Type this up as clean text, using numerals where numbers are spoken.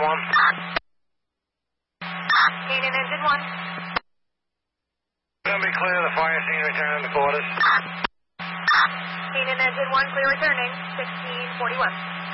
Canaan engine 1. Going to be clear of the fire scene, returning to quarters. Canaan engine 1, clear returning, 1641.